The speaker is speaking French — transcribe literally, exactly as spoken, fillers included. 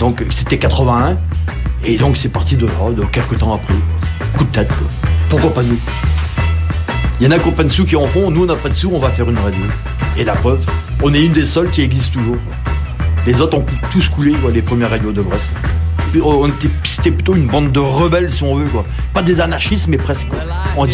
Donc c'était quatre-vingt-un. Et donc c'est parti de là, de quelques temps après. Coup de tête, quoi. Pourquoi pas nous? Il y en a qui n'ont pas de sous qui en font, nous on n'a pas de sous, on va faire une radio. Et la preuve, on est une des seules qui existe toujours. Les autres ont tous coulé, quoi, les premières radios de Brest. On était, c'était plutôt une bande de rebelles, si on veut, quoi. Pas des anarchistes, mais presque, quoi. On